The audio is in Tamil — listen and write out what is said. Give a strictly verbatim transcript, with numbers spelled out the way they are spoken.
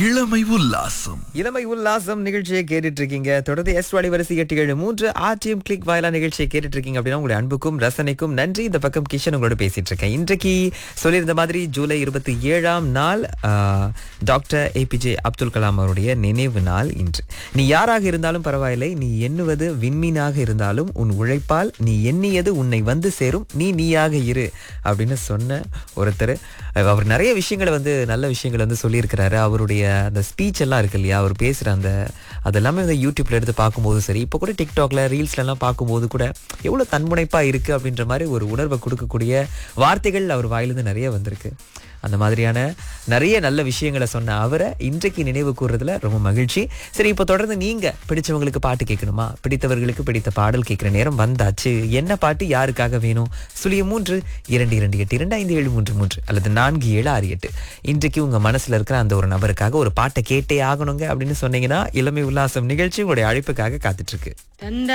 இளமை உல்லாசம். இளமை உல்லாசம் நிகழ்ச்சியை கேட்டுட்டு இருக்கீங்க. தொடர்ந்து எஸ் வாடி வரிசை எட்டு ஏழு மூன்று ஆர்டிஎம் கிளிக் வாயிலா நிகழ்ச்சியை கேட்டுட்டு இருக்கீங்க அப்படின்னா உங்களுடைய அன்புக்கும் ரசனைக்கும் நன்றி. இந்த பக்கம் கிஷன் உங்களோட பேசிட்டு இருக்கேன். இன்றைக்கு சொல்லியிருந்த மாதிரி ஜூலை இருபத்தி ஏழாம் நாள் ஆஹ், டாக்டர் ஏபிஜே அப்துல் கலாம் அவருடைய நினைவு நாள் இன்று. நீ யாராக இருந்தாலும் பரவாயில்லை, நீ எண்ணுவது விண்மீனாக இருந்தாலும் உன் உழைப்பால் நீ எண்ணியது உன்னை வந்து சேரும், நீ நீயாக இரு அப்படின்னு சொன்ன ஒருத்தர். அவர் நிறைய விஷயங்களை வந்து நல்ல விஷயங்களை வந்து சொல்லியிருக்கிறாரு. அவருடைய அந்த ஸ்பீச் எல்லாம் இருக்கு இல்லையா, அவர் பேசுகிற அந்த அதெல்லாமே வந்து யூடியூப்ல எடுத்து பார்க்கும்போது சரி, இப்போ கூட டிக்டாக்ல ரீல்ஸ்லாம் பார்க்கும்போது கூட எவ்வளோ தன்முனைப்பாக இருக்குது அப்படின்ற மாதிரி ஒரு உணர்வை கொடுக்கக்கூடிய வார்த்தைகள் அவர் வாயிலிருந்து நிறைய வந்திருக்கு. அந்த மாதிரியான நிறைய நல்ல விஷயங்களை சொன்ன அவரை இன்றைக்கு நினைவு கூறுறதுல ரொம்ப மகிழ்ச்சி. சரி, இப்போ தொடர்ந்து நீங்க பிடிச்சவங்களுக்கு பாட்டு கேட்கணுமா, பிடித்தவர்களுக்கு பிடித்த பாடல் கேட்குற நேரம் வந்தாச்சு. என்ன பாட்டு யாருக்காக வேணும்? சுழிய மூன்று இரண்டு இரண்டு எட்டு இரண்டு ஐந்து ஏழு மூன்று மூன்று அல்லது நான்கு ஏழு ஆறு எட்டு. இன்றைக்கு உங்க மனசுல இருக்கிற அந்த ஒரு நபருக்காக ஒரு பாட்டை கேட்டே ஆகணுங்க அப்படின்னு சொன்னீங்கன்னா இளமை உல்லாசம் நிகழ்ச்சி உங்களுடைய அழைப்புக்காக காத்துட்டு இருக்கு.